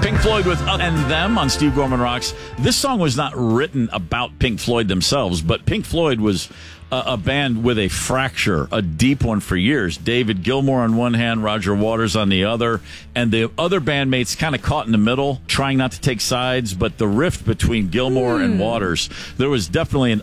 Pink Floyd with And Them on Steve Gorman Rocks. This song was not written about Pink Floyd themselves, but Pink Floyd was a band with a fracture, a deep one for years. David Gilmour on one hand, Roger Waters on the other, and the other bandmates kind of caught in the middle, trying not to take sides, but the rift between Gilmour and Waters, there was definitely an